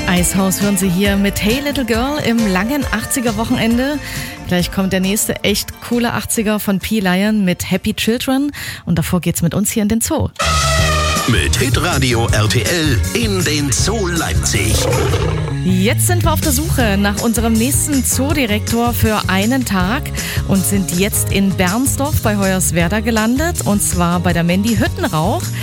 Icehouse hören Sie hier mit Hey Little Girl im langen 80er-Wochenende. Gleich kommt der nächste echt coole 80er von P-Lion mit Happy Children. Und davor geht's mit uns hier in den Zoo. Mit Hitradio RTL in den Zoo Leipzig. Jetzt sind wir auf der Suche nach unserem nächsten Zoodirektor für einen Tag und sind jetzt in Bernsdorf bei Hoyerswerda gelandet. Und zwar bei der Mandy Hüttenrauch.